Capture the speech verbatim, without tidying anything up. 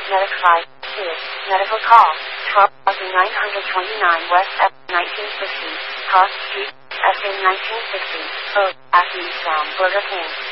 Medic five two. Medical call. twelve thousand nine hundred twenty-nine West F nineteen sixty. Cross Street, S A nineteen sixty. Oh, Acme Sound, Burger King.